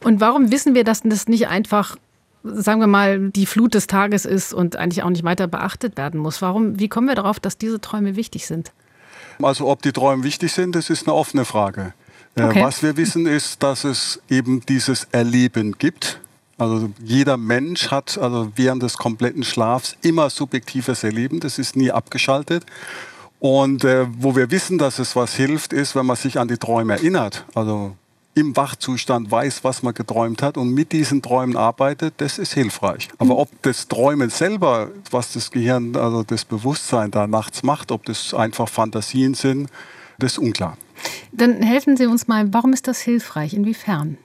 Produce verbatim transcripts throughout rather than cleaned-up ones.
Und warum wissen wir, dass das nicht einfach, sagen wir mal, die Flut des Tages ist und eigentlich auch nicht weiter beachtet werden muss? Warum, wie kommen wir darauf, dass diese Träume wichtig sind? Also ob die Träume wichtig sind, das ist eine offene Frage. Okay. Was wir wissen ist, dass es eben dieses Erleben gibt. Also jeder Mensch hat also während des kompletten Schlafs immer subjektives Erleben. Das ist nie abgeschaltet. Und äh, wo wir wissen, dass es was hilft, ist, wenn man sich an die Träume erinnert. Also im Wachzustand weiß, was man geträumt hat und mit diesen Träumen arbeitet, das ist hilfreich. Aber ob das Träumen selber, was das Gehirn, also das Bewusstsein da nachts macht, ob das einfach Fantasien sind, das ist unklar. Dann helfen Sie uns mal, warum ist das hilfreich? Inwiefern?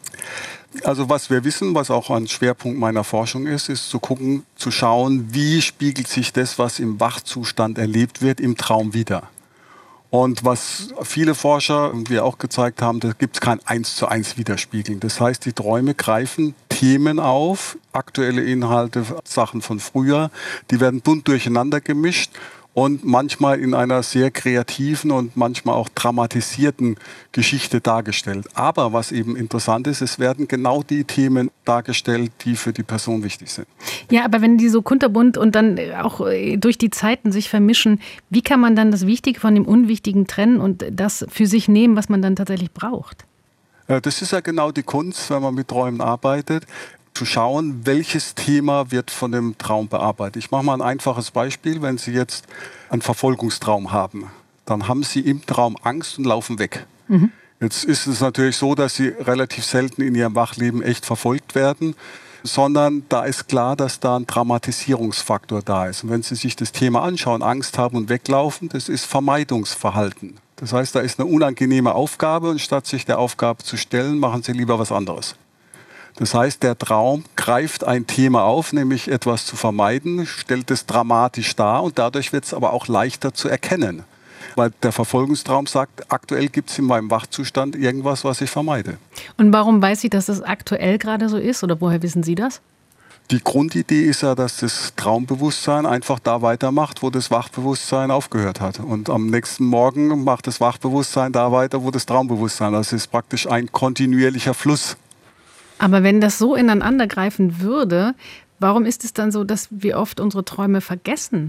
Also was wir wissen, was auch ein Schwerpunkt meiner Forschung ist, ist zu gucken, zu schauen, wie spiegelt sich das, was im Wachzustand erlebt wird, im Traum wider. Und was viele Forscher und wir auch gezeigt haben, da gibt es kein eins zu eins Widerspiegeln. Das heißt, die Träume greifen Themen auf, aktuelle Inhalte, Sachen von früher, die werden bunt durcheinander gemischt. Und manchmal in einer sehr kreativen und manchmal auch dramatisierten Geschichte dargestellt. Aber was eben interessant ist, es werden genau die Themen dargestellt, die für die Person wichtig sind. Ja, aber wenn die so kunterbunt und dann auch durch die Zeiten sich vermischen, wie kann man dann das Wichtige von dem Unwichtigen trennen und das für sich nehmen, was man dann tatsächlich braucht? Das ist ja genau die Kunst, wenn man mit Träumen arbeitet. Zu schauen, welches Thema wird von dem Traum bearbeitet. Ich mache mal ein einfaches Beispiel. Wenn Sie jetzt einen Verfolgungstraum haben, dann haben Sie im Traum Angst und laufen weg. Mhm. Jetzt ist es natürlich so, dass Sie relativ selten in Ihrem Wachleben echt verfolgt werden, sondern da ist klar, dass da ein Dramatisierungsfaktor da ist. Und wenn Sie sich das Thema anschauen, Angst haben und weglaufen, das ist Vermeidungsverhalten. Das heißt, da ist eine unangenehme Aufgabe und statt sich der Aufgabe zu stellen, machen Sie lieber was anderes. Das heißt, der Traum greift ein Thema auf, nämlich etwas zu vermeiden, stellt es dramatisch dar und dadurch wird es aber auch leichter zu erkennen. Weil der Verfolgungstraum sagt, aktuell gibt es in meinem Wachzustand irgendwas, was ich vermeide. Und warum weiß ich, dass das aktuell gerade so ist oder woher wissen Sie das? Die Grundidee ist ja, dass das Traumbewusstsein einfach da weitermacht, wo das Wachbewusstsein aufgehört hat. Und am nächsten Morgen macht das Wachbewusstsein da weiter, wo das Traumbewusstsein. Das ist praktisch ein kontinuierlicher Fluss. Aber wenn das so ineinander greifen würde, warum ist es dann so, dass wir oft unsere Träume vergessen?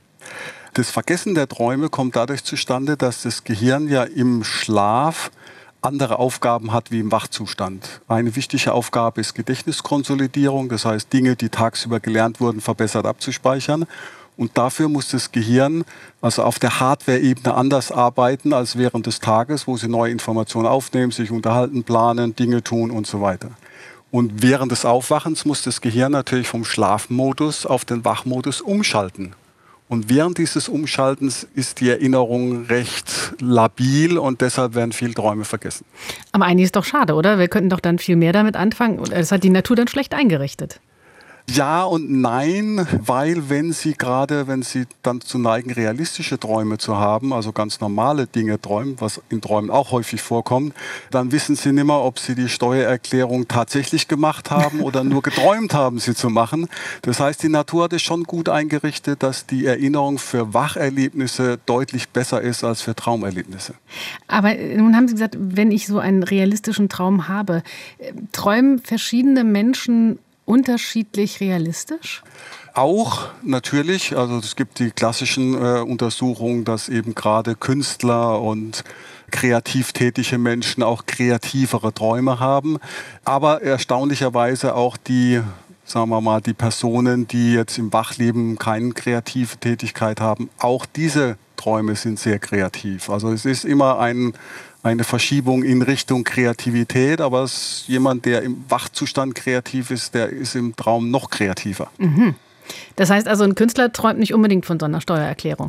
Das Vergessen der Träume kommt dadurch zustande, dass das Gehirn ja im Schlaf andere Aufgaben hat wie im Wachzustand. Eine wichtige Aufgabe ist Gedächtniskonsolidierung, das heißt Dinge, die tagsüber gelernt wurden, verbessert abzuspeichern. Und dafür muss das Gehirn also auf der Hardware-Ebene anders arbeiten als während des Tages, wo sie neue Informationen aufnehmen, sich unterhalten, planen, Dinge tun und so weiter. Und während des Aufwachens muss das Gehirn natürlich vom Schlafmodus auf den Wachmodus umschalten. Und während dieses Umschaltens ist die Erinnerung recht labil und deshalb werden viele Träume vergessen. Aber eigentlich ist doch schade, oder? Wir könnten doch dann viel mehr damit anfangen. Das hat die Natur dann schlecht eingerichtet. Ja und nein, weil wenn Sie gerade, wenn Sie dann zu neigen, realistische Träume zu haben, also ganz normale Dinge träumen, was in Träumen auch häufig vorkommt, dann wissen Sie nicht mehr, ob Sie die Steuererklärung tatsächlich gemacht haben oder nur geträumt haben, sie zu machen. Das heißt, die Natur hat es schon gut eingerichtet, dass die Erinnerung für Wacherlebnisse deutlich besser ist als für Traumerlebnisse. Aber nun haben Sie gesagt, wenn ich so einen realistischen Traum habe, träumen verschiedene Menschen unterschiedlich realistisch? Auch natürlich, also es gibt die klassischen äh, Untersuchungen, dass eben gerade Künstler und kreativ tätige Menschen auch kreativere Träume haben, aber erstaunlicherweise auch die, sagen wir mal, die Personen, die jetzt im Wachleben keine kreative Tätigkeit haben, auch diese Träume sind sehr kreativ. Also es ist immer ein eine Verschiebung in Richtung Kreativität, aber es ist jemand, der im Wachzustand kreativ ist, der ist im Traum noch kreativer. Mhm. Das heißt also, ein Künstler träumt nicht unbedingt von so einer Steuererklärung?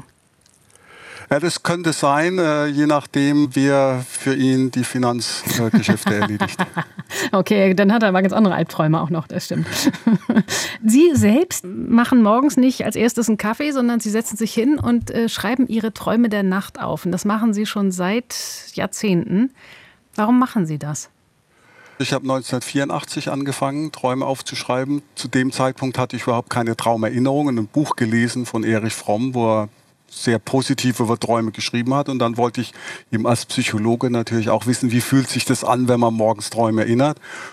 Ja, das könnte sein, äh, je nachdem, wer für ihn die Finanzgeschäfte äh, erledigt. Okay, dann hat er aber ganz andere Albträume auch noch, das stimmt. Sie selbst machen morgens nicht als erstes einen Kaffee, sondern Sie setzen sich hin und äh, schreiben Ihre Träume der Nacht auf. Und das machen Sie schon seit Jahrzehnten. Warum machen Sie das? Ich habe neunzehnhundertvierundachtzig angefangen, Träume aufzuschreiben. Zu dem Zeitpunkt hatte ich überhaupt keine Traumerinnerungen. Ein Buch gelesen von Erich Fromm, wo er sehr positiv über Träume geschrieben hat. Und dann wollte ich eben als Psychologe natürlich auch wissen, wie fühlt sich das an, wenn man morgens Träume erinnert.